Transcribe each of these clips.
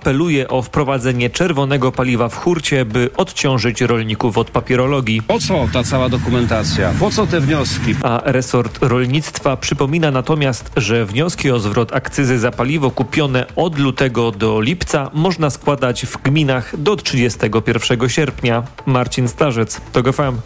apeluje o wprowadzenie czerwonego paliwa w hurcie, by odciążyć rolników od papierologii. Po co ta cała dokumentacja? Po co te wnioski? A resort rolnictwa przypomina natomiast, że wnioski o zwrot akcyzy za paliwo kupione od lutego do lipca można składać w gminach do 31 sierpnia. Marcin Starzec, TOG FM.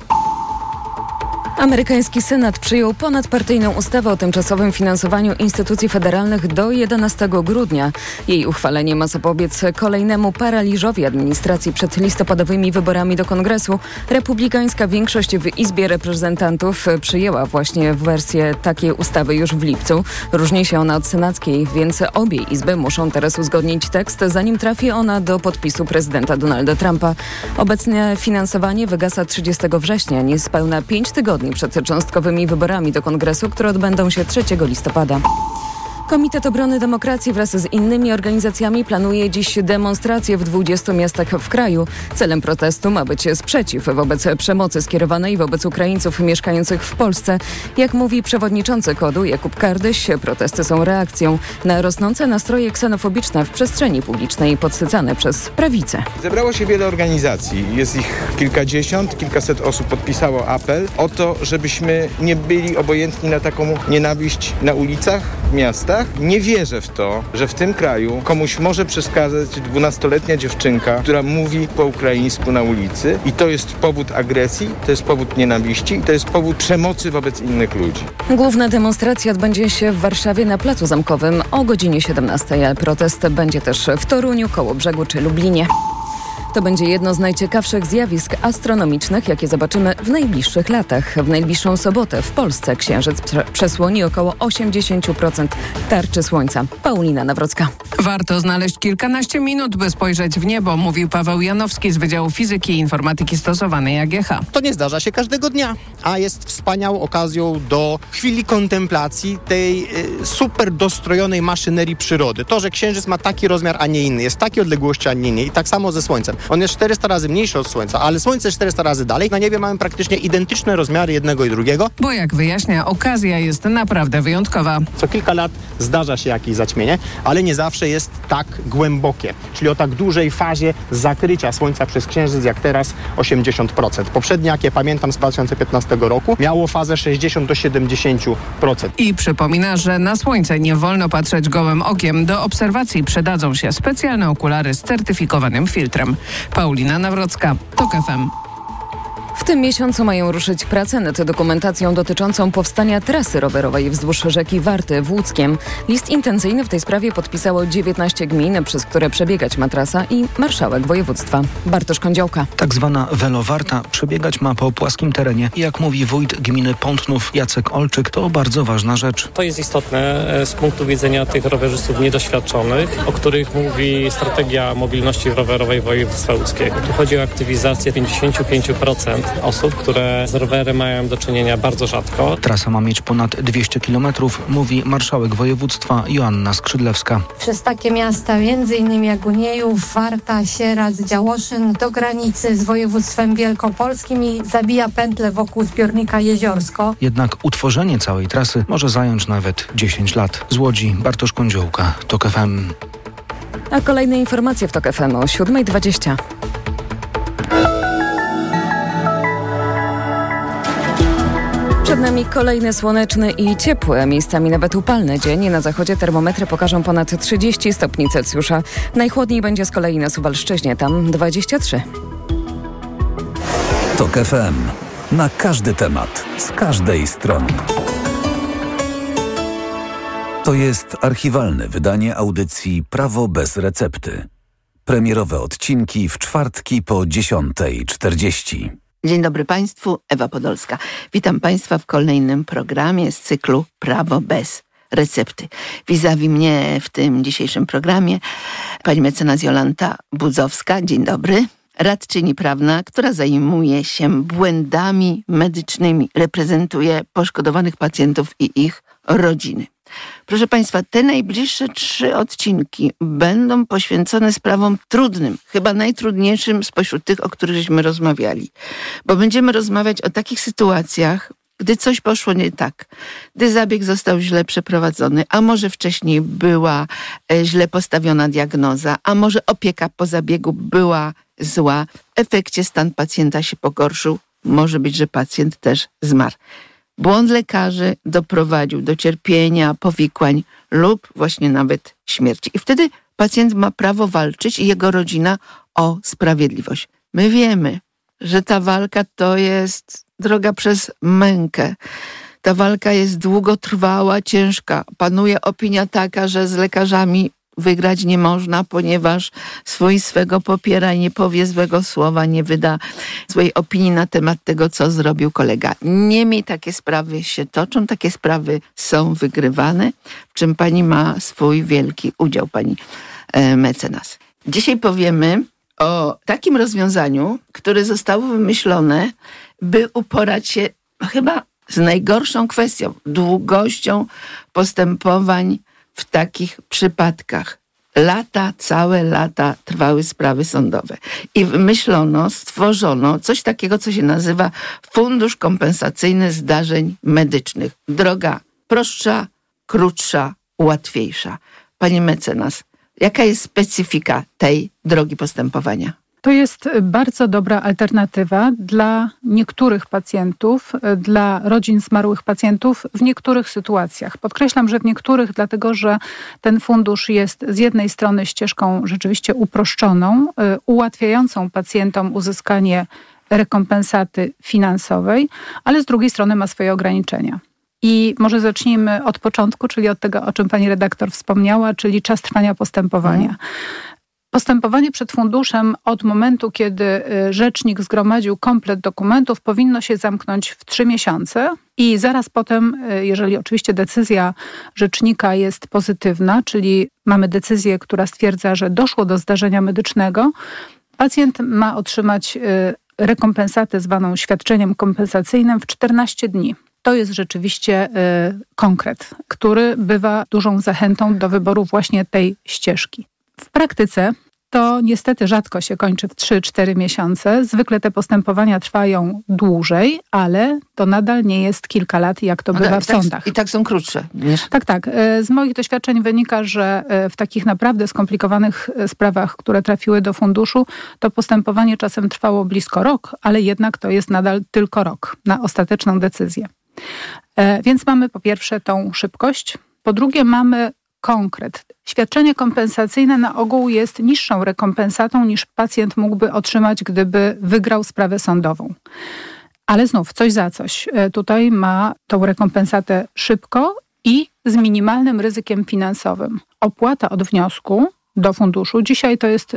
Amerykański Senat przyjął ponadpartyjną ustawę o tymczasowym finansowaniu instytucji federalnych do 11 grudnia. Jej uchwalenie ma zapobiec kolejnemu paraliżowi administracji przed listopadowymi wyborami do Kongresu. Republikańska większość w Izbie Reprezentantów przyjęła właśnie wersję takiej ustawy już w lipcu. Różni się ona od senackiej, więc obie izby muszą teraz uzgodnić tekst, zanim trafi ona do podpisu prezydenta Donalda Trumpa. Obecne finansowanie wygasa 30 września, niespełna 5 tygodni przed cząstkowymi wyborami do Kongresu, które odbędą się 3 listopada. Komitet Obrony Demokracji wraz z innymi organizacjami planuje dziś demonstracje w 20 miastach w kraju. Celem protestu ma być sprzeciw wobec przemocy skierowanej wobec Ukraińców mieszkających w Polsce. Jak mówi przewodniczący KOD-u Jakub Kardyś, protesty są reakcją na rosnące nastroje ksenofobiczne w przestrzeni publicznej podsycane przez prawicę. Zebrało się wiele organizacji. Jest ich kilkadziesiąt, kilkaset osób podpisało apel o to, żebyśmy nie byli obojętni na taką nienawiść na ulicach, w miastach. Nie wierzę w to, że w tym kraju komuś może przeszkadzać 12-letnia dziewczynka, która mówi po ukraińsku na ulicy i to jest powód agresji, to jest powód nienawiści i to jest powód przemocy wobec innych ludzi. Główna demonstracja odbędzie się w Warszawie na Placu Zamkowym o godzinie 17. Protest będzie też w Toruniu, Kołobrzegu czy Lublinie. To będzie jedno z najciekawszych zjawisk astronomicznych, jakie zobaczymy w najbliższych latach. W najbliższą sobotę w Polsce Księżyc przesłoni około 80% tarczy Słońca. Paulina Nawrocka. Warto znaleźć kilkanaście minut, by spojrzeć w niebo, mówił Paweł Janowski z Wydziału Fizyki i Informatyki Stosowanej AGH. To nie zdarza się każdego dnia, a jest wspaniałą okazją do chwili kontemplacji tej super dostrojonej maszynerii przyrody. To, że Księżyc ma taki rozmiar, a nie inny, jest w takiej odległości, a nie innej i tak samo ze Słońcem. On jest 400 razy mniejszy od Słońca, ale Słońce jest 400 razy dalej. Na niebie mamy praktycznie identyczne rozmiary jednego i drugiego. Bo jak wyjaśnia, okazja jest naprawdę wyjątkowa. Co kilka lat zdarza się jakieś zaćmienie, ale nie zawsze jest tak głębokie. Czyli o tak dużej fazie zakrycia Słońca przez Księżyc jak teraz 80%. Poprzednie, jakie pamiętam z 2015 roku, miało fazę 60 do 70%. I przypomina, że na Słońce nie wolno patrzeć gołym okiem. Do obserwacji przydadzą się specjalne okulary z certyfikowanym filtrem. Paulina Nawrocka, TOG FM. W tym miesiącu mają ruszyć prace nad dokumentacją dotyczącą powstania trasy rowerowej wzdłuż rzeki Warty w Łódzkiem. List intencyjny w tej sprawie podpisało 19 gmin, przez które przebiegać ma trasa i marszałek województwa Bartosz Kądziołka. Tak zwana Welowarta przebiegać ma po płaskim terenie. I jak mówi wójt gminy Pątnów Jacek Olczyk, to bardzo ważna rzecz. To jest istotne z punktu widzenia tych rowerzystów niedoświadczonych, o których mówi strategia mobilności rowerowej województwa łódzkiego. Tu chodzi o aktywizację 55% osób, które z rowerem mają do czynienia bardzo rzadko. Trasa ma mieć ponad 200 km, mówi marszałek województwa Joanna Skrzydlewska. Przez takie miasta m.in. jak Uniejów, Warta, Sieradz, Działoszyn do granicy z województwem wielkopolskim i zabija pętlę wokół zbiornika Jeziorsko. Jednak utworzenie całej trasy może zająć nawet 10 lat. Z Łodzi Bartosz Kądziołka, TOG FM. A kolejne informacje w TOG FM o 7:20. Przed nami kolejny słoneczny i ciepły, miejscami nawet upalny dzień. Na zachodzie termometry pokażą ponad 30 stopni Celsjusza. Najchłodniej będzie z kolei na Suwalszczyźnie, tam 23. TOG FM. Na każdy temat, z każdej strony. To jest archiwalne wydanie audycji Prawo bez recepty. Premierowe odcinki w czwartki po 10:40. Dzień dobry Państwu, Ewa Podolska. Witam Państwa w kolejnym programie z cyklu Prawo bez recepty. Vis-a-vis mnie w tym dzisiejszym programie pani mecenas Jolanta Budzowska. Dzień dobry. Radczyni prawna, która zajmuje się błędami medycznymi, reprezentuje poszkodowanych pacjentów i ich rodziny. Proszę Państwa, te najbliższe 3 odcinki będą poświęcone sprawom trudnym, chyba najtrudniejszym spośród tych, o których żeśmy rozmawiali. Bo będziemy rozmawiać o takich sytuacjach, gdy coś poszło nie tak, gdy zabieg został źle przeprowadzony, a może wcześniej była źle postawiona diagnoza, a może opieka po zabiegu była zła, w efekcie stan pacjenta się pogorszył, może być, że pacjent też zmarł. Błąd lekarzy doprowadził do cierpienia, powikłań lub właśnie nawet śmierci. I wtedy pacjent ma prawo walczyć i jego rodzina o sprawiedliwość. My wiemy, że ta walka to jest droga przez mękę. Ta walka jest długotrwała, ciężka. Panuje opinia taka, że z lekarzami wygrać nie można, ponieważ swego popiera i nie powie złego słowa, nie wyda złej opinii na temat tego, co zrobił kolega. Niemniej takie sprawy się toczą, takie sprawy są wygrywane, w czym pani ma swój wielki udział, pani mecenas. Dzisiaj powiemy o takim rozwiązaniu, które zostało wymyślone, by uporać się chyba z najgorszą kwestią, długością postępowań w takich przypadkach. Całe lata trwały sprawy sądowe. I wymyślono, stworzono coś takiego, co się nazywa Fundusz Kompensacyjny Zdarzeń Medycznych. Droga prostsza, krótsza, łatwiejsza. Pani mecenas, jaka jest specyfika tej drogi postępowania? To jest bardzo dobra alternatywa dla niektórych pacjentów, dla rodzin zmarłych pacjentów w niektórych sytuacjach. Podkreślam, że w niektórych, dlatego że ten fundusz jest z jednej strony ścieżką rzeczywiście uproszczoną, ułatwiającą pacjentom uzyskanie rekompensaty finansowej, ale z drugiej strony ma swoje ograniczenia. I może zacznijmy od początku, czyli od tego, o czym pani redaktor wspomniała, czyli czas trwania postępowania. Postępowanie przed funduszem od momentu, kiedy rzecznik zgromadził komplet dokumentów, powinno się zamknąć w 3 miesiące i zaraz potem, jeżeli oczywiście decyzja rzecznika jest pozytywna, czyli mamy decyzję, która stwierdza, że doszło do zdarzenia medycznego, pacjent ma otrzymać rekompensatę zwaną świadczeniem kompensacyjnym w 14 dni. To jest rzeczywiście konkret, który bywa dużą zachętą do wyboru właśnie tej ścieżki. W praktyce to niestety rzadko się kończy w 3-4 miesiące. Zwykle te postępowania trwają dłużej, ale to nadal nie jest kilka lat, jak to bywa w sądach. I tak są krótsze. Tak. Z moich doświadczeń wynika, że w takich naprawdę skomplikowanych sprawach, które trafiły do funduszu, to postępowanie czasem trwało blisko rok, ale jednak to jest nadal tylko rok na ostateczną decyzję. Więc mamy po pierwsze tą szybkość, po drugie mamy konkret. Świadczenie kompensacyjne na ogół jest niższą rekompensatą niż pacjent mógłby otrzymać, gdyby wygrał sprawę sądową. Ale znów, coś za coś. Tutaj ma tą rekompensatę szybko i z minimalnym ryzykiem finansowym. Opłata od wniosku do funduszu dzisiaj to jest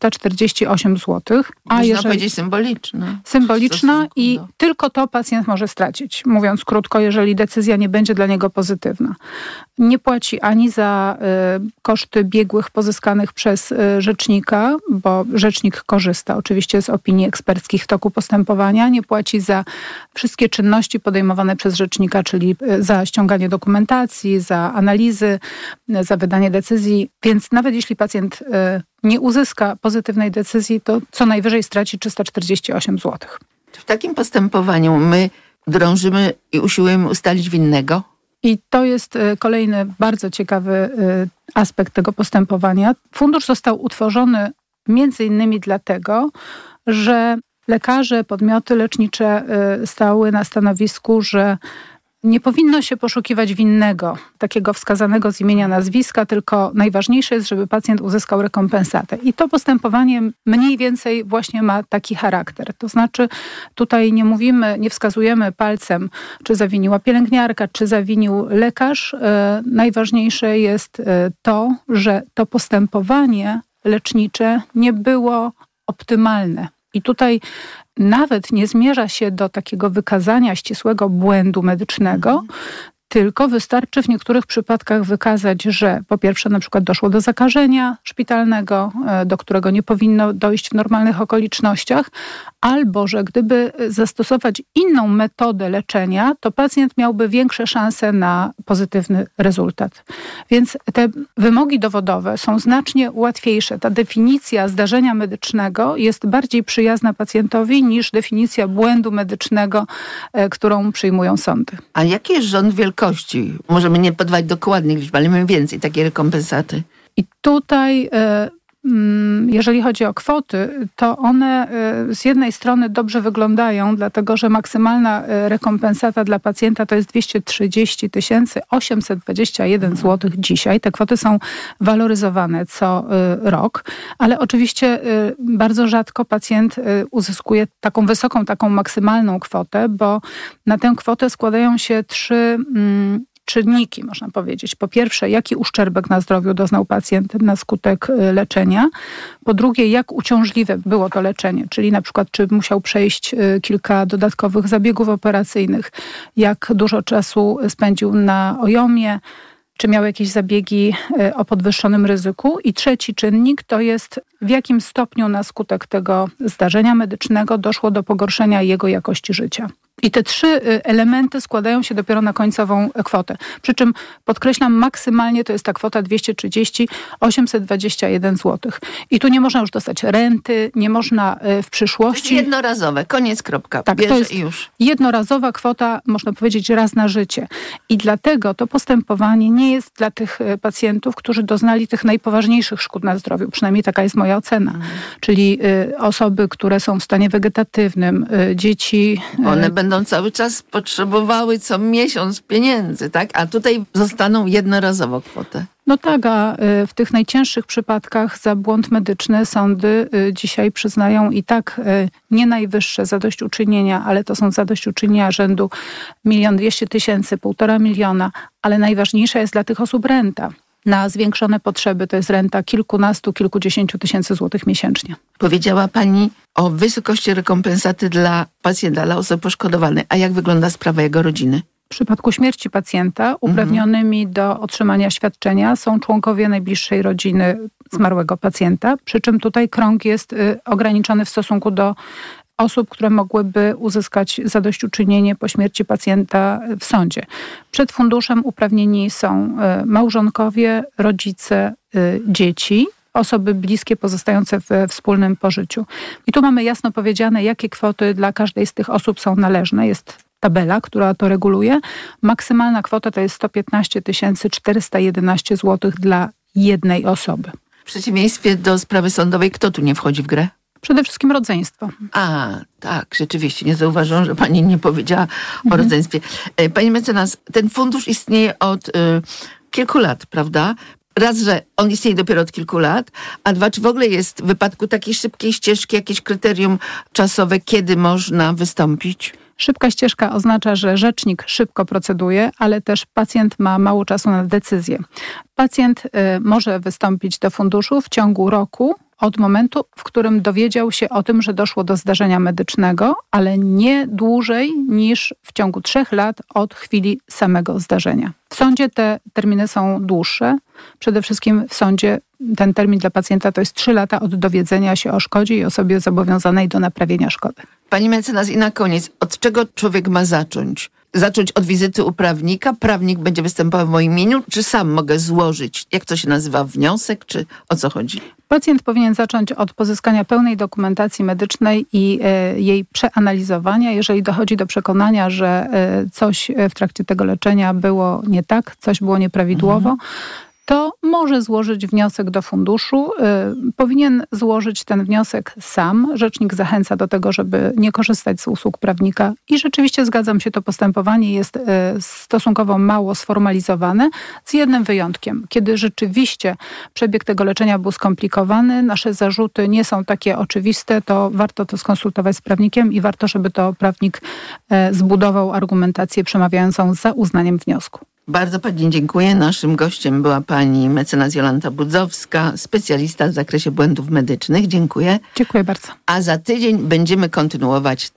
348 zł. Można powiedzieć symboliczna. Symboliczna i tylko to pacjent może stracić. Mówiąc krótko, jeżeli decyzja nie będzie dla niego pozytywna. Nie płaci ani za koszty biegłych pozyskanych przez rzecznika, bo rzecznik korzysta oczywiście z opinii eksperckich w toku postępowania. Nie płaci za wszystkie czynności podejmowane przez rzecznika, czyli za ściąganie dokumentacji, za analizy, za wydanie decyzji. Więc nawet jeśli pacjent nie uzyska pozytywnej decyzji, to co najwyżej straci 348 zł. W takim postępowaniu my drążymy i usiłujemy ustalić winnego? I to jest kolejny bardzo ciekawy aspekt tego postępowania. Fundusz został utworzony między innymi dlatego, że lekarze, podmioty lecznicze stały na stanowisku, że nie powinno się poszukiwać winnego, takiego wskazanego z imienia, nazwiska, tylko najważniejsze jest, żeby pacjent uzyskał rekompensatę. I to postępowanie mniej więcej właśnie ma taki charakter. To znaczy tutaj nie wskazujemy palcem, czy zawiniła pielęgniarka, czy zawinił lekarz. Najważniejsze jest to, że to postępowanie lecznicze nie było optymalne. I tutaj nawet nie zmierza się do takiego wykazania ścisłego błędu medycznego, tylko wystarczy w niektórych przypadkach wykazać, że po pierwsze na przykład doszło do zakażenia szpitalnego, do którego nie powinno dojść w normalnych okolicznościach, albo że gdyby zastosować inną metodę leczenia, to pacjent miałby większe szanse na pozytywny rezultat. Więc te wymogi dowodowe są znacznie łatwiejsze. Ta definicja zdarzenia medycznego jest bardziej przyjazna pacjentowi niż definicja błędu medycznego, którą przyjmują sądy. A jaki jest rząd wielkości? Możemy nie podawać dokładnych liczb, ale mniej więcej takie rekompensaty. I tutaj jeżeli chodzi o kwoty, to one z jednej strony dobrze wyglądają, dlatego że maksymalna rekompensata dla pacjenta to jest 230 821 zł dzisiaj. Te kwoty są waloryzowane co rok, ale oczywiście bardzo rzadko pacjent uzyskuje taką maksymalną kwotę, bo na tę kwotę składają się trzy czynniki, można powiedzieć. Po pierwsze, jaki uszczerbek na zdrowiu doznał pacjent na skutek leczenia. Po drugie, jak uciążliwe było to leczenie, czyli na przykład, czy musiał przejść kilka dodatkowych zabiegów operacyjnych, jak dużo czasu spędził na OJOM-ie, czy miał jakieś zabiegi o podwyższonym ryzyku. I trzeci czynnik to jest, w jakim stopniu na skutek tego zdarzenia medycznego doszło do pogorszenia jego jakości życia. I te trzy elementy składają się dopiero na końcową kwotę. Przy czym podkreślam, maksymalnie to jest ta kwota 230 821 zł. I tu nie można już dostać renty, nie można w przyszłości... To jest jednorazowe, koniec, kropka. Tak, to jest już jednorazowa kwota, można powiedzieć, raz na życie. I dlatego to postępowanie nie jest dla tych pacjentów, którzy doznali tych najpoważniejszych szkód na zdrowiu. Przynajmniej taka jest moja ocena. Czyli osoby, które są w stanie wegetatywnym, dzieci... One będą cały czas potrzebowały co miesiąc pieniędzy, tak? A tutaj zostaną jednorazowo kwotę. No tak, a w tych najcięższych przypadkach za błąd medyczny sądy dzisiaj przyznają i tak nie najwyższe zadośćuczynienia, ale to są zadośćuczynienia rzędu 1 200 000, 1,5 miliona, ale najważniejsza jest dla tych osób renta. Na zwiększone potrzeby to jest renta kilkunastu, kilkudziesięciu tysięcy złotych miesięcznie. Powiedziała Pani o wysokości rekompensaty dla pacjenta, dla osoby poszkodowanej. A jak wygląda sprawa jego rodziny? W przypadku śmierci pacjenta uprawnionymi do otrzymania świadczenia są członkowie najbliższej rodziny zmarłego pacjenta, przy czym tutaj krąg jest ograniczony w stosunku do osób, które mogłyby uzyskać zadośćuczynienie po śmierci pacjenta w sądzie. Przed funduszem uprawnieni są małżonkowie, rodzice, dzieci, osoby bliskie pozostające we wspólnym pożyciu. I tu mamy jasno powiedziane, jakie kwoty dla każdej z tych osób są należne. Jest tabela, która to reguluje. Maksymalna kwota to jest 115 411 zł dla jednej osoby. W przeciwieństwie do sprawy sądowej, kto tu nie wchodzi w grę? Przede wszystkim rodzeństwo. A, tak, rzeczywiście. Nie zauważyłam, że Pani nie powiedziała o rodzeństwie. Pani mecenas, ten fundusz istnieje od kilku lat, prawda? Raz, że on istnieje dopiero od kilku lat, a dwa, czy w ogóle jest w wypadku takiej szybkiej ścieżki jakieś kryterium czasowe, kiedy można wystąpić? Szybka ścieżka oznacza, że rzecznik szybko proceduje, ale też pacjent ma mało czasu na decyzję. Pacjent może wystąpić do funduszu w ciągu roku od momentu, w którym dowiedział się o tym, że doszło do zdarzenia medycznego, ale nie dłużej niż w ciągu 3 lat od chwili samego zdarzenia. W sądzie te terminy są dłuższe. Przede wszystkim w sądzie ten termin dla pacjenta to jest 3 lata od dowiedzenia się o szkodzie i osobie zobowiązanej do naprawienia szkody. Pani mecenas, i na koniec, od czego człowiek ma zacząć? Zacząć od wizyty u prawnika? Prawnik będzie występował w moim imieniu? Czy sam mogę złożyć, jak to się nazywa, wniosek? Czy o co chodzi? Pacjent powinien zacząć od pozyskania pełnej dokumentacji medycznej i jej przeanalizowania. Jeżeli dochodzi do przekonania, że coś w trakcie tego leczenia było nie tak, coś było nieprawidłowo, to może złożyć wniosek do funduszu. Powinien złożyć ten wniosek sam. Rzecznik zachęca do tego, żeby nie korzystać z usług prawnika i rzeczywiście zgadzam się, to postępowanie jest stosunkowo mało sformalizowane, z jednym wyjątkiem. Kiedy rzeczywiście przebieg tego leczenia był skomplikowany, nasze zarzuty nie są takie oczywiste, to warto to skonsultować z prawnikiem i warto, żeby to prawnik zbudował argumentację przemawiającą za uznaniem wniosku. Bardzo Pani dziękuję. Naszym gościem była Pani mecenas Jolanta Budzowska, specjalista w zakresie błędów medycznych. Dziękuję. Dziękuję bardzo. A za tydzień będziemy kontynuować tę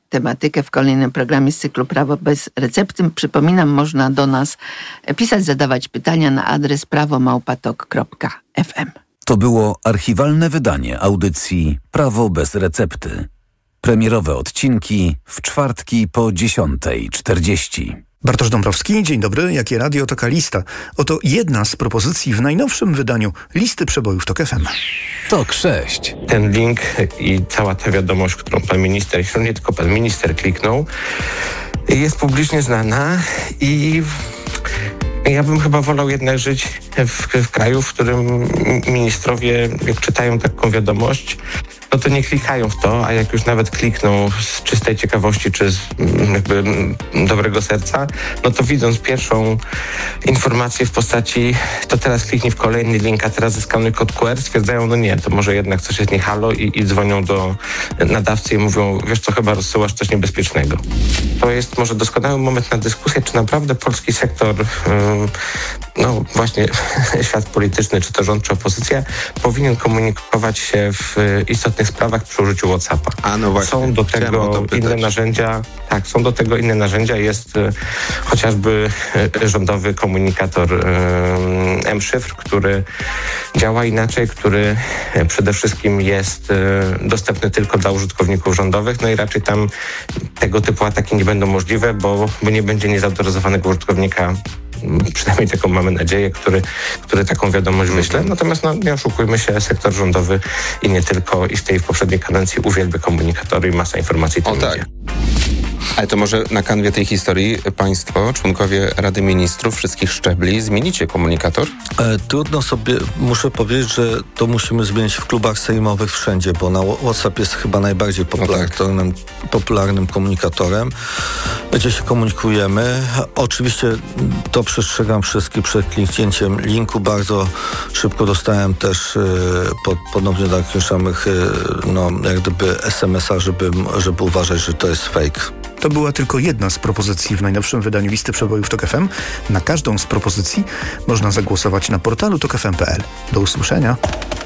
tematykę w kolejnym programie z cyklu Prawo bez recepty. Przypominam, można do nas pisać, zadawać pytania na adres prawo@tok.fm. To było archiwalne wydanie audycji Prawo bez recepty. Premierowe odcinki w czwartki po 10:40. Bartosz Dąbrowski, dzień dobry. Jakie radio, taka lista. Oto jedna z propozycji w najnowszym wydaniu listy przebojów TOK FM. TOK 6. Ten link i cała ta wiadomość, którą pan minister, nie tylko pan minister kliknął, jest publicznie znana i ja bym chyba wolał jednak żyć w kraju, w którym ministrowie, jak czytają taką wiadomość, no to nie klikają w to, a jak już nawet klikną z czystej ciekawości czy z jakby dobrego serca, no to widząc pierwszą informację w postaci to teraz kliknij w kolejny link, a teraz zeskanuj kod QR, stwierdzają, no nie, to może jednak coś jest nie halo i dzwonią do nadawcy i mówią, wiesz co, chyba rozsyłasz coś niebezpiecznego. To jest może doskonały moment na dyskusję, czy naprawdę polski sektor, no właśnie świat polityczny, czy to rząd, czy opozycja, powinien komunikować się w istotnych sprawach przy użyciu WhatsAppa. A no właśnie, są do tego inne narzędzia. Tak, są do tego inne narzędzia. Jest chociażby rządowy komunikator M-Szyfr, który działa inaczej, który przede wszystkim jest dostępny tylko dla użytkowników rządowych, no i raczej tam tego typu ataki nie będą możliwe, bo nie będzie niezautoryzowanego użytkownika, przynajmniej taką mamy nadzieję, który taką wiadomość wyśle. Natomiast nie oszukujmy się, sektor rządowy i nie tylko, i w tej poprzedniej kadencji uwielbia komunikatory i masa informacji tam idzie. Ale to może na kanwie tej historii państwo, członkowie Rady Ministrów wszystkich szczebli, zmienicie komunikator? Trudno sobie, muszę powiedzieć, że to musimy zmienić w klubach sejmowych wszędzie, bo na WhatsApp jest chyba najbardziej popularnym komunikatorem, gdzie się komunikujemy. Oczywiście to przestrzegam wszystkich przed kliknięciem linku. Bardzo szybko dostałem też ponownie do takich samych jak gdyby SMS-a, żeby uważać, że to jest fake. To była tylko jedna z propozycji w najnowszym wydaniu listy przebojów TOK FM. Na każdą z propozycji można zagłosować na portalu tokfm.pl. Do usłyszenia.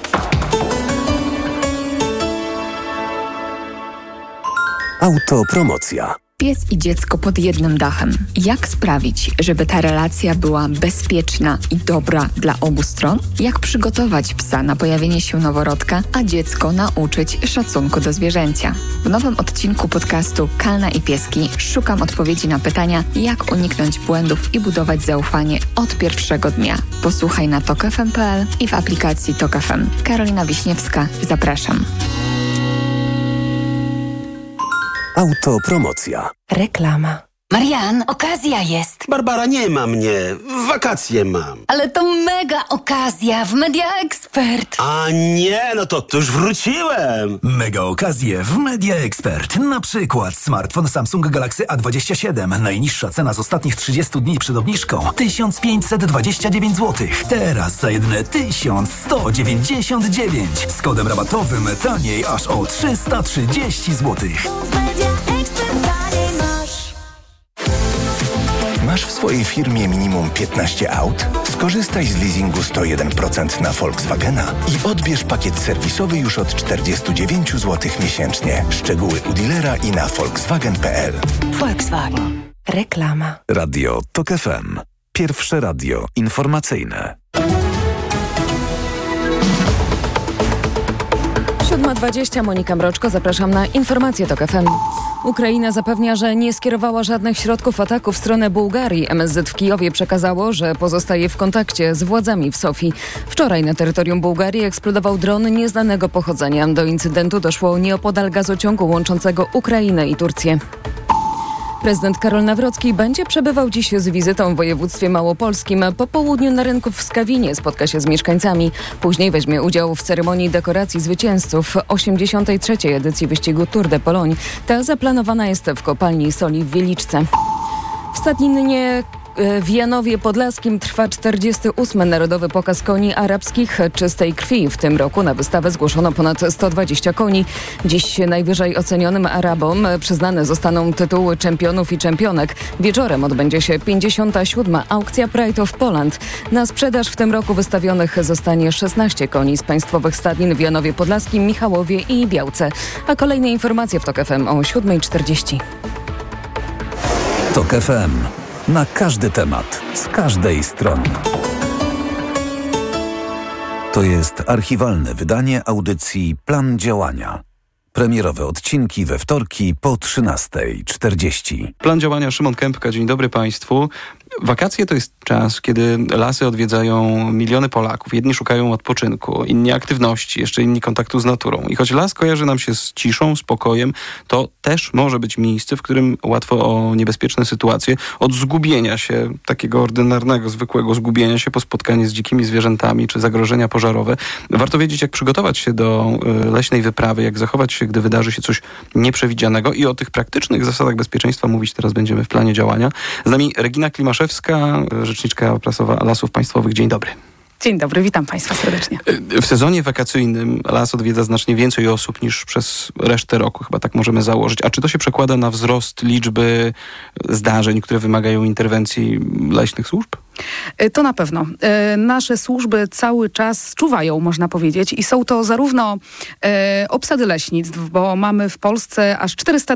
Autopromocja. Pies i dziecko pod jednym dachem. Jak sprawić, żeby ta relacja była bezpieczna i dobra dla obu stron? Jak przygotować psa na pojawienie się noworodka, a dziecko nauczyć szacunku do zwierzęcia? W nowym odcinku podcastu Kalna i Pieski szukam odpowiedzi na pytania, jak uniknąć błędów i budować zaufanie od pierwszego dnia. Posłuchaj na tokfm.pl i w aplikacji TOK FM. Karolina Wiśniewska, zapraszam. Autopromocja. Reklama. Marian, okazja jest. Barbara, nie ma mnie. Wakacje mam. Ale to mega okazja w Media Expert. A nie, no to już wróciłem. Mega okazje w Media Expert. Na przykład smartfon Samsung Galaxy A27. Najniższa cena z ostatnich 30 dni przed obniżką 1529 zł. Teraz za jedyne 1199. Z kodem rabatowym taniej aż o 330 zł. Masz w swojej firmie minimum 15 aut? Skorzystaj z leasingu 101% na Volkswagena i odbierz pakiet serwisowy już od 49 zł miesięcznie. Szczegóły u dealera i na volkswagen.pl. Volkswagen. Reklama. Radio TOK FM. Pierwsze radio informacyjne. 7:20, Monika Mroczko, zapraszam na informacje TOK FM. Ukraina zapewnia, że nie skierowała żadnych środków ataku w stronę Bułgarii. MSZ w Kijowie przekazało, że pozostaje w kontakcie z władzami w Sofii. Wczoraj na terytorium Bułgarii eksplodował dron nieznanego pochodzenia. Do incydentu doszło nieopodal gazociągu łączącego Ukrainę i Turcję. Prezydent Karol Nawrocki będzie przebywał dziś z wizytą w województwie małopolskim. Po południu na rynku w Skawinie spotka się z mieszkańcami. Później weźmie udział w ceremonii dekoracji zwycięzców 83. edycji wyścigu Tour de Pologne. Ta zaplanowana jest w kopalni soli w Wieliczce. W stadninie W Janowie Podlaskim trwa 48. Narodowy Pokaz Koni Arabskich Czystej Krwi. W tym roku na wystawę zgłoszono ponad 120 koni. Dziś najwyżej ocenionym Arabom przyznane zostaną tytuły czempionów i czempionek. Wieczorem odbędzie się 57. aukcja Pride of Poland. Na sprzedaż w tym roku wystawionych zostanie 16 koni z państwowych stadnin w Janowie Podlaskim, Michałowie i Białce. A kolejne informacje w TOK FM o 7:40. TOK FM. Na każdy temat, z każdej strony. To jest archiwalne wydanie audycji Plan Działania. Premierowe odcinki we wtorki po 13:40. Plan działania, Szymon Kępka. Dzień dobry Państwu. Wakacje to jest czas, kiedy lasy odwiedzają miliony Polaków. Jedni szukają odpoczynku, inni aktywności, jeszcze inni kontaktu z naturą. I choć las kojarzy nam się z ciszą, spokojem, to też może być miejsce, w którym łatwo o niebezpieczne sytuacje, od zgubienia się, takiego ordynarnego, zwykłego zgubienia się po spotkanie z dzikimi zwierzętami czy zagrożenia pożarowe. Warto wiedzieć, jak przygotować się do leśnej wyprawy, jak zachować się, gdy wydarzy się coś nieprzewidzianego. I o tych praktycznych zasadach bezpieczeństwa mówić teraz będziemy w planie działania. Z nami Regina Klimaszewska, rzeczniczka prasowa Lasów Państwowych. Dzień dobry. Dzień dobry, witam Państwa serdecznie. W sezonie wakacyjnym las odwiedza znacznie więcej osób niż przez resztę roku, chyba tak możemy założyć. A czy to się przekłada na wzrost liczby zdarzeń, które wymagają interwencji leśnych służb? To na pewno. Nasze służby cały czas czuwają, można powiedzieć, i są to zarówno obsady leśnictw, bo mamy w Polsce aż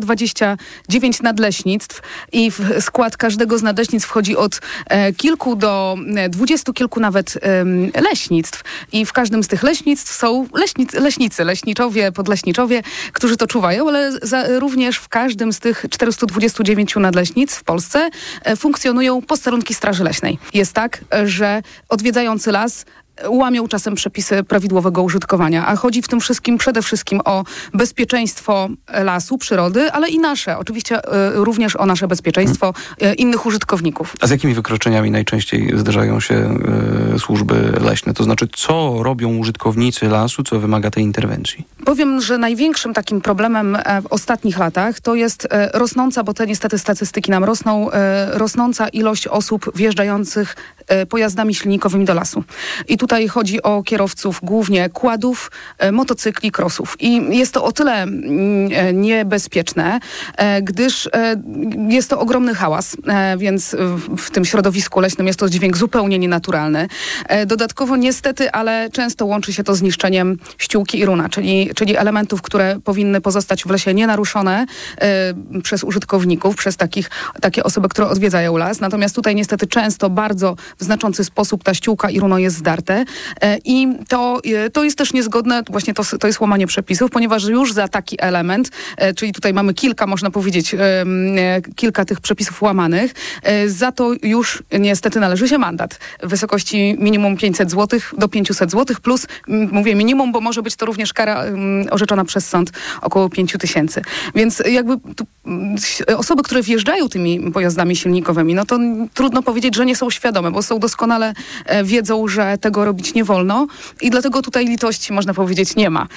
429 nadleśnictw i w skład każdego z nadleśnictw wchodzi od kilku do 20 kilku nawet leśnictw. I w każdym z tych leśnictw są leśnicy, leśniczowie, podleśniczowie, którzy to czuwają, ale również w każdym z tych 429 nadleśnictw w Polsce funkcjonują posterunki Straży Leśnej. Jest tak, że odwiedzający las łamią czasem przepisy prawidłowego użytkowania, a chodzi w tym wszystkim przede wszystkim o bezpieczeństwo lasu, przyrody, ale i nasze, oczywiście również o nasze bezpieczeństwo innych użytkowników. A z jakimi wykroczeniami najczęściej zdarzają się służby leśne? To znaczy, co robią użytkownicy lasu, co wymaga tej interwencji? Powiem, że największym takim problemem w ostatnich latach to jest rosnąca, bo te niestety statystyki nam rosną, rosnąca ilość osób wjeżdżających pojazdami silnikowymi do lasu. I tutaj chodzi o kierowców głównie quadów, motocykli, crossów. I jest to o tyle niebezpieczne, gdyż jest to ogromny hałas, więc w tym środowisku leśnym jest to dźwięk zupełnie nienaturalny. Dodatkowo niestety, ale często łączy się to z niszczeniem ściółki i runa, czyli elementów, które powinny pozostać w lesie nienaruszone przez użytkowników, przez takie osoby, które odwiedzają las. Natomiast tutaj niestety często bardzo w znaczący sposób ta ściółka i runo jest zdarte. I to jest też niezgodne, właśnie to jest łamanie przepisów, ponieważ już za taki element, czyli tutaj mamy kilka, można powiedzieć, kilka tych przepisów łamanych, za to już niestety należy się mandat w wysokości minimum 500 zł do 500 zł, plus mówię minimum, bo może być to również kara orzeczona przez sąd około 5000. Więc jakby osoby, które wjeżdżają tymi pojazdami silnikowymi, no to trudno powiedzieć, że nie są świadome, bo są doskonale wiedzą, że tego robić nie wolno i dlatego tutaj litości, można powiedzieć, nie ma.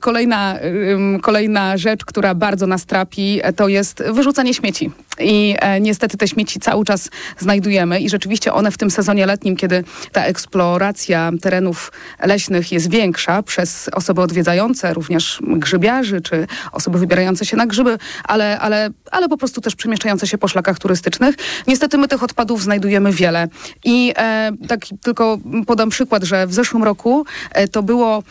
Kolejna rzecz, która bardzo nas trapi, to jest wyrzucanie śmieci. I niestety te śmieci cały czas znajdujemy i rzeczywiście one w tym sezonie letnim, kiedy ta eksploracja terenów leśnych jest większa przez osoby odwiedzające, również grzybiarzy, czy osoby wybierające się na grzyby, ale po prostu też przemieszczające się po szlakach turystycznych. Niestety my tych odpadów znajdujemy wiele. I tak tylko podam przykład, że w zeszłym roku to było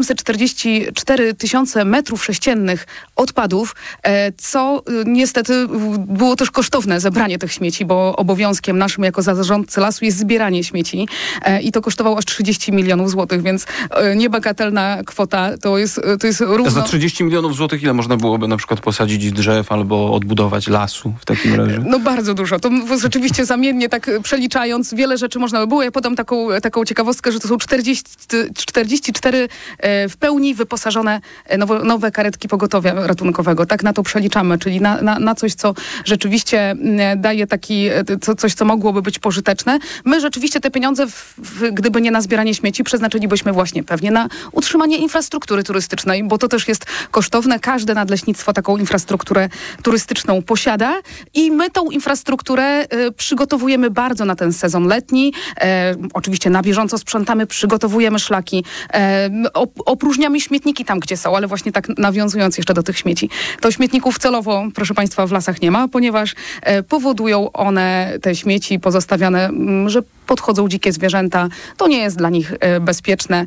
744 000 metrów sześciennych odpadów, co niestety było też kosztowne zebranie tych śmieci, bo obowiązkiem naszym jako zarządcy lasu jest zbieranie śmieci i to kosztowało aż 30 milionów złotych, więc niebagatelna kwota, to jest równo... Za 30 milionów złotych ile można byłoby na przykład posadzić drzew albo odbudować lasu w takim razie? No bardzo dużo. To rzeczywiście zamiennie tak przeliczając, wiele rzeczy można by było. Ja podam taką ciekawostkę, że to są 44 w pełni wyposażone nowe karetki pogotowia ratunkowego. Tak na to przeliczamy, czyli na coś, co rzeczywiście rzeczywiście daje coś, co mogłoby być pożyteczne. My rzeczywiście te pieniądze, gdyby nie na zbieranie śmieci, przeznaczylibyśmy właśnie pewnie na utrzymanie infrastruktury turystycznej, bo to też jest kosztowne. Każde nadleśnictwo taką infrastrukturę turystyczną posiada i my tą infrastrukturę przygotowujemy bardzo na ten sezon letni. Oczywiście na bieżąco sprzątamy, przygotowujemy szlaki, opróżniamy śmietniki tam, gdzie są, ale właśnie tak nawiązując jeszcze do tych śmieci. To śmietników celowo, proszę Państwa, w lasach nie ma, ponieważ powodują one, te śmieci pozostawiane, że podchodzą dzikie zwierzęta. To nie jest dla nich bezpieczne.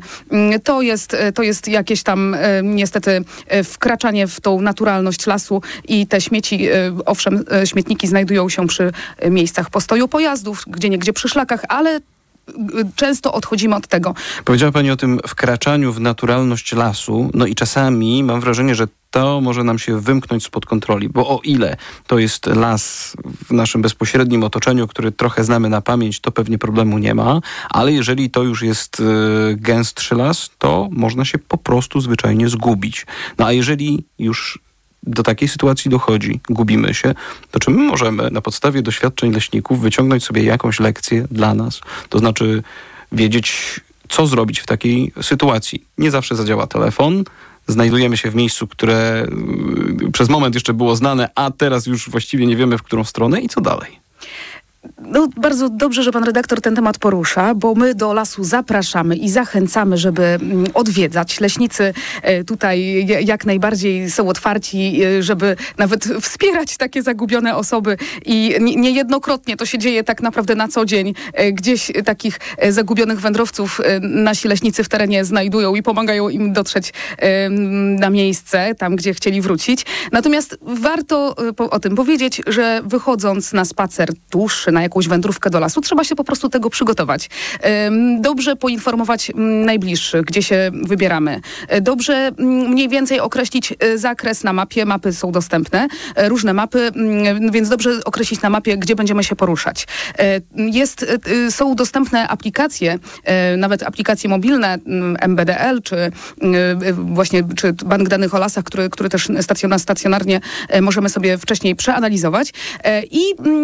To jest jakieś tam niestety wkraczanie w tą naturalność lasu i te śmieci, owszem, śmietniki znajdują się przy miejscach postoju pojazdów, gdzieniegdzie przy szlakach, ale często odchodzimy od tego. Powiedziała Pani o tym wkraczaniu w naturalność lasu, no i czasami mam wrażenie, że to może nam się wymknąć spod kontroli, bo o ile to jest las w naszym bezpośrednim otoczeniu, który trochę znamy na pamięć, to pewnie problemu nie ma, ale jeżeli to już jest gęstszy las, to można się po prostu zwyczajnie zgubić. No a jeżeli już do takiej sytuacji dochodzi, gubimy się, to czy my możemy na podstawie doświadczeń leśników wyciągnąć sobie jakąś lekcję dla nas? To znaczy wiedzieć, co zrobić w takiej sytuacji. Nie zawsze zadziała telefon, znajdujemy się w miejscu, które przez moment jeszcze było znane, a teraz już właściwie nie wiemy, w którą stronę i co dalej. No, bardzo dobrze, że pan redaktor ten temat porusza, bo my do lasu zapraszamy i zachęcamy, żeby odwiedzać. Leśnicy tutaj jak najbardziej są otwarci, żeby nawet wspierać takie zagubione osoby i niejednokrotnie to się dzieje tak naprawdę na co dzień. Gdzieś takich zagubionych wędrowców nasi leśnicy w terenie znajdują i pomagają im dotrzeć na miejsce, tam gdzie chcieli wrócić. Natomiast warto o tym powiedzieć, że wychodząc na spacer dłuższy, na jakąś wędrówkę do lasu, trzeba się po prostu tego przygotować. Dobrze poinformować najbliższych, gdzie się wybieramy. Dobrze mniej więcej określić zakres na mapie. Mapy są dostępne, różne mapy, więc dobrze określić na mapie, gdzie będziemy się poruszać. Są dostępne aplikacje, nawet aplikacje mobilne, MBDL, czy bank danych o lasach, który też stacjonarnie możemy sobie wcześniej przeanalizować. I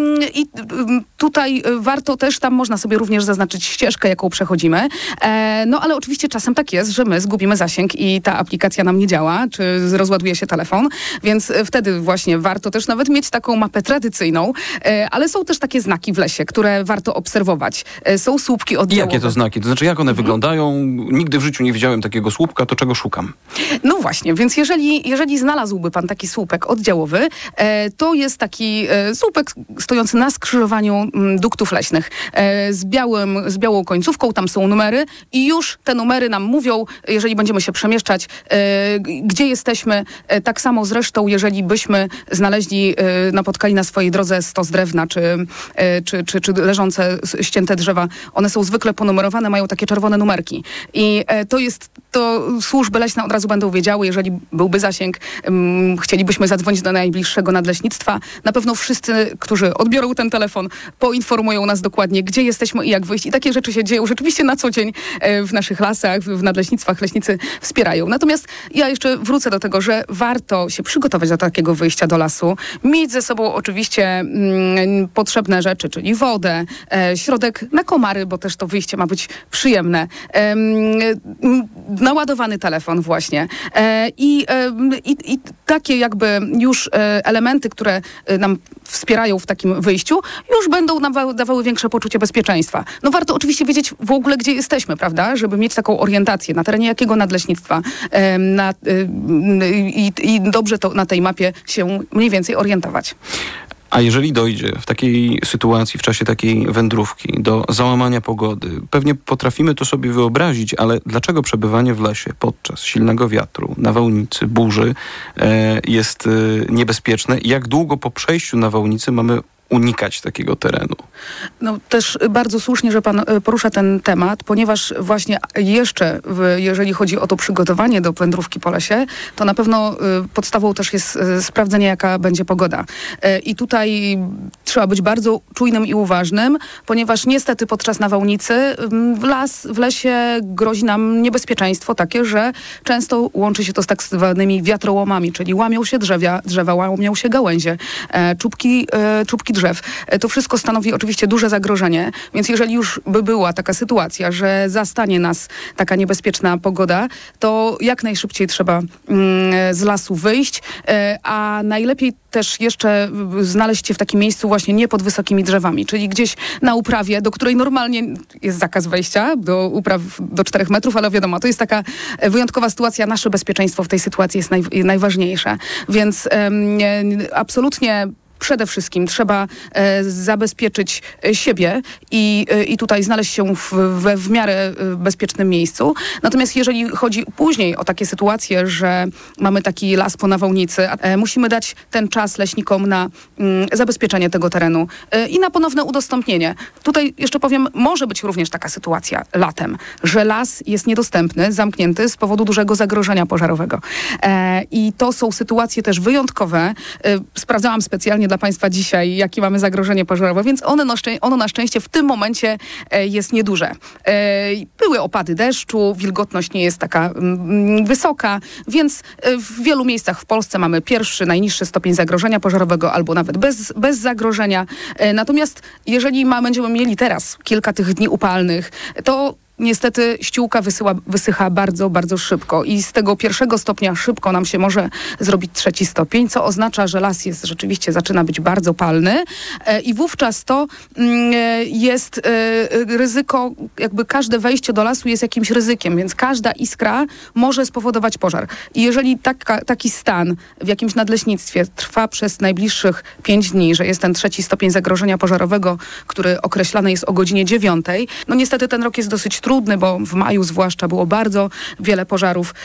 tutaj warto też, tam można sobie również zaznaczyć ścieżkę, jaką przechodzimy. No ale oczywiście czasem tak jest, że my zgubimy zasięg i ta aplikacja nam nie działa, czy rozładuje się telefon, więc wtedy właśnie warto też nawet mieć taką mapę tradycyjną, ale są też takie znaki w lesie, które warto obserwować. Są słupki oddziałowe. Jakie to znaki? To znaczy, jak one wyglądają? Nigdy w życiu nie widziałem takiego słupka, to czego szukam? No właśnie, więc jeżeli znalazłby pan taki słupek oddziałowy, to jest taki słupek stojący na skrzyżowaniu duktów leśnych z białą końcówką, tam są numery i już te numery nam mówią, jeżeli będziemy się przemieszczać, gdzie jesteśmy. Tak samo zresztą, jeżeli byśmy napotkali na swojej drodze stos drewna, czy leżące, ścięte drzewa, one są zwykle ponumerowane, mają takie czerwone numerki. I to służby leśne od razu będą wiedziały, jeżeli byłby zasięg, chcielibyśmy zadzwonić do najbliższego nadleśnictwa. Na pewno wszyscy, którzy odbiorą ten telefon, poinformują nas dokładnie, gdzie jesteśmy i jak wyjść. I takie rzeczy się dzieją rzeczywiście na co dzień w naszych lasach, w nadleśnictwach. Leśnicy wspierają. Natomiast ja jeszcze wrócę do tego, że warto się przygotować do takiego wyjścia do lasu. Mieć ze sobą oczywiście potrzebne rzeczy, czyli wodę, środek na komary, bo też to wyjście ma być przyjemne. Naładowany telefon właśnie. I takie jakby już elementy, które nam wspierają w takim wyjściu, już będą nam dawały większe poczucie bezpieczeństwa. No warto oczywiście wiedzieć w ogóle, gdzie jesteśmy, prawda? Żeby mieć taką orientację, na terenie jakiego nadleśnictwa i dobrze to na tej mapie się mniej więcej orientować. A jeżeli dojdzie w takiej sytuacji, w czasie takiej wędrówki do załamania pogody, pewnie potrafimy to sobie wyobrazić, ale dlaczego przebywanie w lesie podczas silnego wiatru, nawałnicy, burzy jest niebezpieczne i jak długo po przejściu nawałnicy mamy unikać takiego terenu? No też bardzo słusznie, że pan porusza ten temat, ponieważ właśnie jeszcze, jeżeli chodzi o to przygotowanie do wędrówki po lesie, to na pewno podstawą też jest sprawdzenie, jaka będzie pogoda. I tutaj trzeba być bardzo czujnym i uważnym, ponieważ niestety podczas nawałnicy w lesie grozi nam niebezpieczeństwo takie, że często łączy się to z tak zwanymi wiatrołomami, czyli łamią się drzewa, łamią się gałęzie, czubki drzew. To wszystko stanowi oczywiście duże zagrożenie, więc jeżeli już by była taka sytuacja, że zastanie nas taka niebezpieczna pogoda, to jak najszybciej trzeba z lasu wyjść, a najlepiej też jeszcze znaleźć się w takim miejscu właśnie nie pod wysokimi drzewami, czyli gdzieś na uprawie, do której normalnie jest zakaz wejścia, do upraw do 4 metrów, ale wiadomo, to jest taka wyjątkowa sytuacja, nasze bezpieczeństwo w tej sytuacji jest najważniejsze, więc absolutnie przede wszystkim trzeba zabezpieczyć siebie i tutaj znaleźć się w miarę bezpiecznym miejscu. Natomiast jeżeli chodzi później o takie sytuacje, że mamy taki las po nawałnicy, musimy dać ten czas leśnikom na zabezpieczenie tego terenu i na ponowne udostępnienie. Tutaj jeszcze powiem, może być również taka sytuacja latem, że las jest niedostępny, zamknięty z powodu dużego zagrożenia pożarowego. I to są sytuacje też wyjątkowe. Sprawdzałam specjalnie dla Państwa dzisiaj, jakie mamy zagrożenie pożarowe, więc ono na szczęście w tym momencie jest nieduże. Były opady deszczu, wilgotność nie jest taka wysoka, więc w wielu miejscach w Polsce mamy pierwszy, najniższy stopień zagrożenia pożarowego albo nawet bez zagrożenia. Natomiast jeżeli będziemy mieli teraz kilka tych dni upalnych, to niestety ściółka wysycha bardzo, bardzo szybko i z tego 1. stopnia szybko nam się może zrobić 3. stopień, co oznacza, że las rzeczywiście zaczyna być bardzo palny i wówczas to jest ryzyko, jakby każde wejście do lasu jest jakimś ryzykiem, więc każda iskra może spowodować pożar. I jeżeli taki stan w jakimś nadleśnictwie trwa przez najbliższych 5 dni, że jest ten 3. stopień zagrożenia pożarowego, który określany jest o godzinie 9, no niestety ten rok jest dosyć trudny, bo w maju zwłaszcza było bardzo wiele pożarów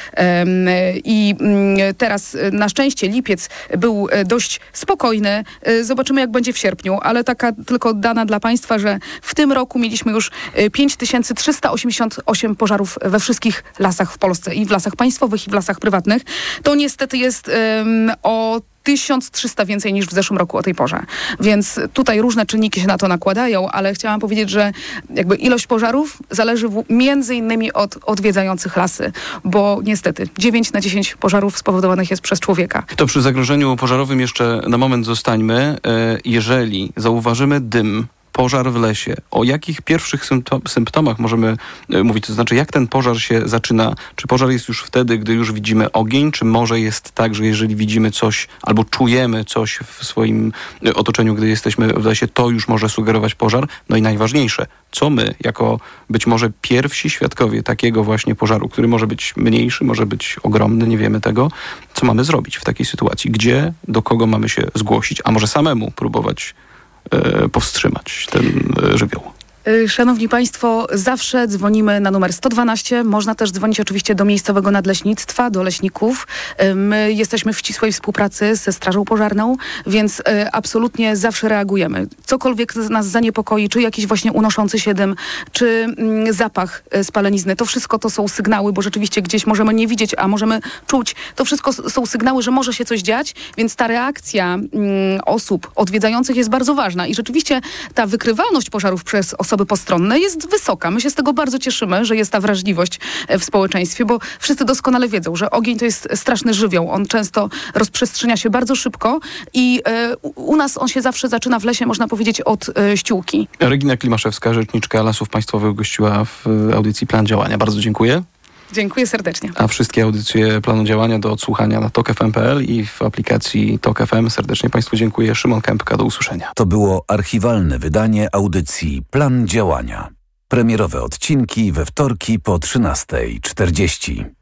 i teraz na szczęście lipiec był dość spokojny. Zobaczymy, jak będzie w sierpniu, ale taka tylko dana dla Państwa, że w tym roku mieliśmy już 5388 pożarów we wszystkich lasach w Polsce i w lasach państwowych i w lasach prywatnych. To niestety jest o 1300 więcej niż w zeszłym roku o tej porze. Więc tutaj różne czynniki się na to nakładają, ale chciałam powiedzieć, że jakby ilość pożarów zależy między innymi od odwiedzających lasy, bo niestety 9 na 10 pożarów spowodowanych jest przez człowieka. To przy zagrożeniu pożarowym jeszcze na moment zostańmy. Jeżeli zauważymy dym, pożar w lesie, o jakich pierwszych symptomach możemy mówić? To znaczy, jak ten pożar się zaczyna? Czy pożar jest już wtedy, gdy już widzimy ogień? Czy może jest tak, że jeżeli widzimy coś albo czujemy coś w swoim otoczeniu, gdy jesteśmy w lesie, to już może sugerować pożar? No i najważniejsze, co my, jako być może pierwsi świadkowie takiego właśnie pożaru, który może być mniejszy, może być ogromny, nie wiemy tego, co mamy zrobić w takiej sytuacji? Gdzie, do kogo mamy się zgłosić? A może samemu próbować powstrzymać ten żywioł? Szanowni Państwo, zawsze dzwonimy na numer 112. Można też dzwonić oczywiście do miejscowego nadleśnictwa, do leśników. My jesteśmy w ścisłej współpracy ze Strażą Pożarną, więc absolutnie zawsze reagujemy. Cokolwiek nas zaniepokoi, czy jakiś właśnie unoszący się dym, czy zapach spalenizny, to wszystko to są sygnały, bo rzeczywiście gdzieś możemy nie widzieć, a możemy czuć. To wszystko są sygnały, że może się coś dziać, więc ta reakcja osób odwiedzających jest bardzo ważna i rzeczywiście ta wykrywalność pożarów przez osoby postronne jest wysoka. My się z tego bardzo cieszymy, że jest ta wrażliwość w społeczeństwie, bo wszyscy doskonale wiedzą, że ogień to jest straszny żywioł. On często rozprzestrzenia się bardzo szybko i u nas on się zawsze zaczyna w lesie, można powiedzieć, od ściółki. Regina Klimaszewska, rzeczniczka Lasów Państwowych, gościła w audycji Plan Działania. Bardzo dziękuję. Dziękuję serdecznie. A wszystkie audycje Planu Działania do odsłuchania na tokfm.pl i w aplikacji Tok FM. Serdecznie Państwu dziękuję. Szymon Kępka, do usłyszenia. To było archiwalne wydanie audycji Plan Działania. Premierowe odcinki we wtorki po 13:40.